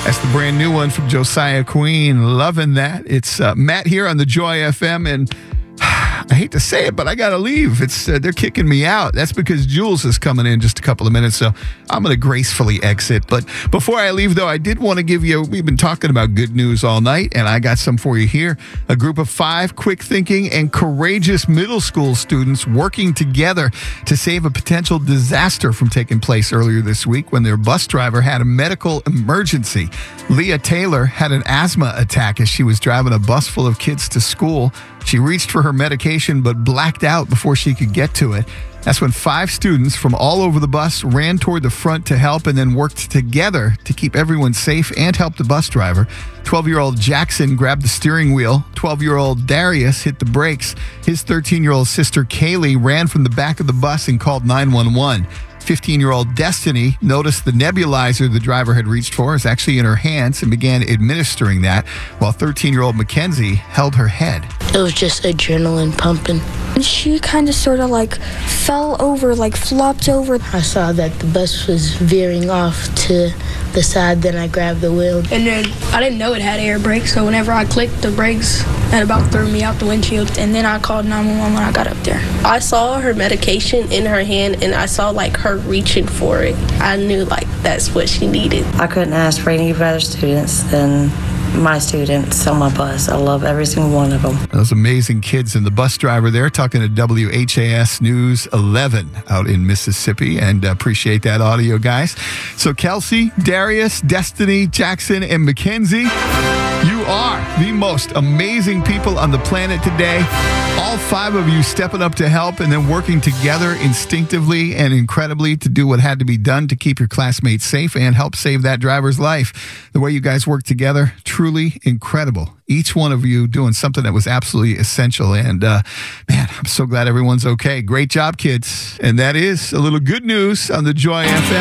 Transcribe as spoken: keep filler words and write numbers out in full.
That's the brand new one from Josiah Queen. Loving that. It's uh, Matt here on the Joy F M, and I hate to say it, but I got to leave. It's uh, they're kicking me out. That's because Jules is coming in just a couple of minutes, so I'm going to gracefully exit. But before I leave, though, I did want to give you, we've been talking about good news all night, and I got some for you here. A group of five quick-thinking and courageous middle school students working together to save a potential disaster from taking place earlier this week when their bus driver had a medical emergency. Leah Taylor had an asthma attack as she was driving a bus full of kids to school. She reached for her medication but blacked out before she could get to it. That's when five students from all over the bus ran toward the front to help and then worked together to keep everyone safe and help the bus driver. twelve-year-old Jackson grabbed the steering wheel. twelve-year-old Darius hit the brakes. His thirteen-year-old sister Kaylee ran from the back of the bus and called nine one one. fifteen-year-old Destiny noticed the nebulizer the driver had reached for is actually in her hands and began administering that, while thirteen-year-old Mackenzie held her head. It was just adrenaline pumping. And she kind of sort of like fell over, like flopped over. I saw that the bus was veering off to the side, then I grabbed the wheel. And then I didn't know it had air brakes, so whenever I clicked the brakes, it about threw me out the windshield. And then I called nine one one when I got up there. I saw her medication in her hand, and I saw like her reaching for it. I knew like that's what she needed. I couldn't ask for any better students than my students on my bus. I love every single one of them. Those amazing kids, and the bus driver there talking to W H A S News eleven out in Mississippi, and uh, appreciate that audio, guys. So Kelsey, Darius, Destiny, Jackson, and Mackenzie, you are the most amazing people on the planet today. All five of you stepping up to help and then working together instinctively and incredibly to do what had to be done to keep your classmates safe and help save that driver's life. The way you guys work together, truly incredible. Each one of you doing something that was absolutely essential. And uh, man, I'm so glad everyone's okay. Great job, kids. And that is a little good news on the Joy F M.